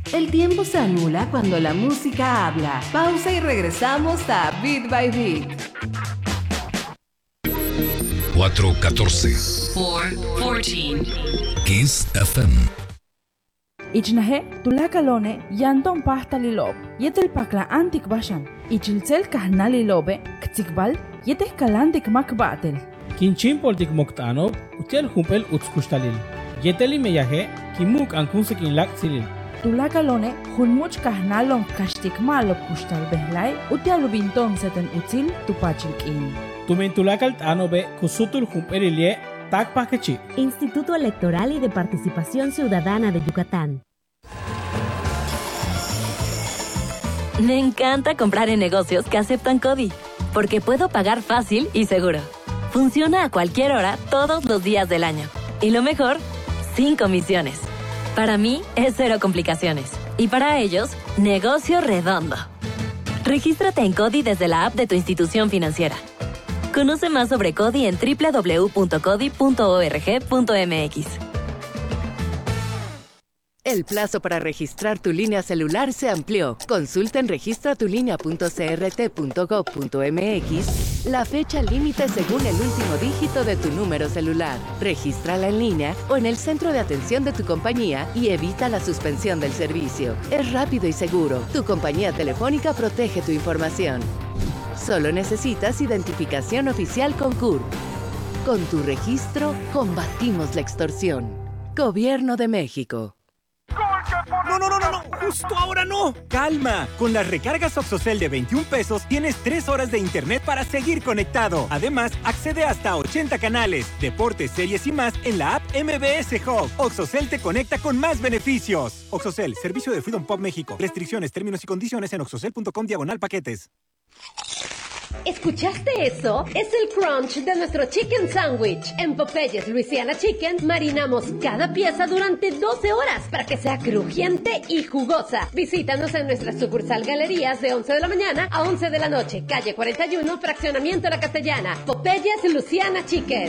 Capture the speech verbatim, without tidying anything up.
El tiempo se anula cuando la música habla. Pausa y regresamos a Beat by Beat. cuatro catorce. cuatro catorce. Kiss F M. Ichnahe tulakalone yanton pasta lilob. Yetel pakla antik bashan. Ichilcel kahna lilobe. Ktikbal yetel kalantik makbatel. Kinchin poltik moktano utel humpel utskustalil. Yeteli meyahe kimuk ankunsekin lak silil. Tulakalone hunmuch kahnalon kashtik malo kustal behlai utialubinton seten util tupachilkin. Tumen tulakal tanobe kusutul humpelilie tak pakechi. Instituto Electoral y de Participación Ciudadana de Yucatán. Me encanta comprar en negocios que aceptan CODI, porque puedo pagar fácil y seguro. Funciona a cualquier hora, todos los días del año. Y lo mejor, sin comisiones. Para mí es cero complicaciones. Y para ellos, negocio redondo. Regístrate en CODI desde la app de tu institución financiera. Conoce más sobre CODI en doble u doble u doble u punto codi punto org punto m x. El plazo para registrar tu línea celular se amplió. Consulta en registra tu línea punto c r t punto gov punto m x la fecha límite según el último dígito de tu número celular. Regístrala en línea o en el centro de atención de tu compañía y evita la suspensión del servicio. Es rápido y seguro. Tu compañía telefónica protege tu información. Solo necesitas identificación oficial con C U R. Con tu registro, combatimos la extorsión. Gobierno de México. No, no, no, no, no, justo ahora no. Calma, con las recargas Oxocel de veintiún pesos tienes tres horas de internet para seguir conectado. Además, accede hasta ochenta canales, deportes, series y más en la app M B S Hub. Oxocel te conecta con más beneficios. Oxocel, servicio de Freedom Pop México. Restricciones, términos y condiciones en oxocel punto com diagonal paquetes. ¿Escuchaste eso? Es el crunch de nuestro chicken sandwich. En Popeyes Louisiana Chicken marinamos cada pieza durante doce horas para que sea crujiente y jugosa. Visítanos en nuestra sucursal Galerías de once de la mañana a once de la noche, calle cuarenta y uno, fraccionamiento La Castellana. Popeyes Louisiana Chicken.